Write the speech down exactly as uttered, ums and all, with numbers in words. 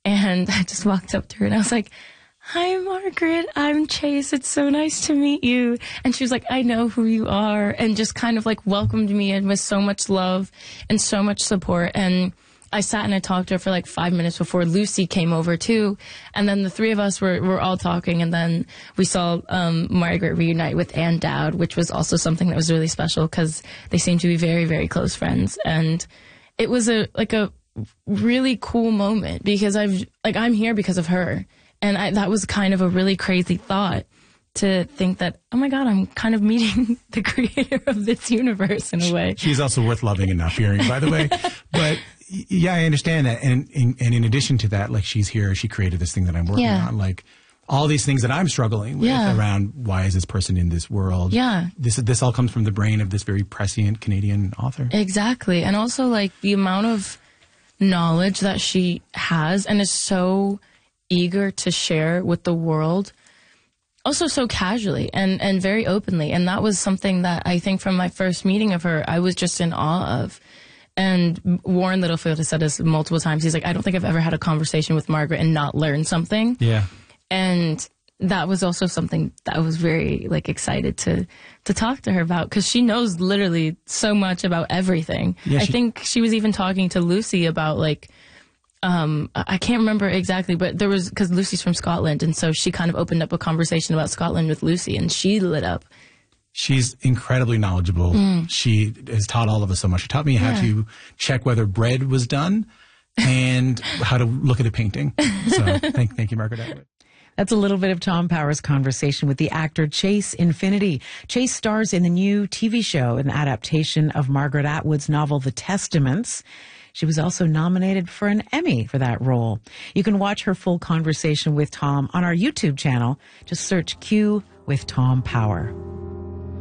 And I just walked up to her and I was like, "Hi, Margaret. I'm Chase. It's so nice to meet you." And she was like, "I know who you are," and just kind of like welcomed me in with so much love and so much support. And I sat and I talked to her for like five minutes before Lucy came over too. And then the three of us were, were all talking. And then we saw um, Margaret reunite with Ann Dowd, which was also something that was really special because they seem to be very, very close friends. And it was a like a really cool moment because I've like I'm here because of her. And I, that was kind of a really crazy thought to think that, oh my God, I'm kind of meeting the creator of this universe in a way. She's also worth loving and not fearing, by the way. But yeah, I understand that. And, and, and in addition to that, like she's here, she created this thing that I'm working Yeah. on. Like all these things that I'm struggling with Yeah. around why is this person in this world? Yeah. This, this all comes from the brain of this very prescient Canadian author. Exactly. And also like the amount of knowledge that she has and is so eager to share with the world, also so casually and, and very openly. And that was something that I think from my first meeting of her, I was just in awe of. And Warren Littlefield has said this multiple times. He's like, I don't think I've ever had a conversation with Margaret and not learned something. Yeah. And that was also something that I was very like excited to to talk to her about because she knows literally so much about everything. Yeah, I she- think she was even talking to Lucy about like, um, I can't remember exactly, but there was, because Lucy's from Scotland, and so she kind of opened up a conversation about Scotland with Lucy, and she lit up. She's incredibly knowledgeable. Mm. She has taught all of us so much. She taught me how Yeah. to check whether bread was done and how to look at a painting. So thank, thank you, Margaret Atwood. That's a little bit of Tom Power's conversation with the actor Chase Infinity. Chase stars in the new T V show, an adaptation of Margaret Atwood's novel, The Testaments. She was also nominated for an Emmy for that role. You can watch her full conversation with Tom on our YouTube channel. Just search Q with Tom Power.